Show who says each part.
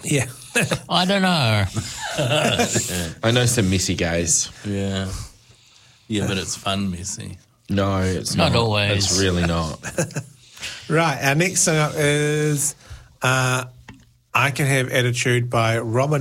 Speaker 1: Yeah.
Speaker 2: I don't know.
Speaker 3: I know some messy gays.
Speaker 4: Yeah. Yeah, but it's fun, messy.
Speaker 3: No, it's
Speaker 2: Not
Speaker 3: not.
Speaker 2: always.
Speaker 3: It's really not.
Speaker 1: Right, our next song up is I Can Have Attitude by Robin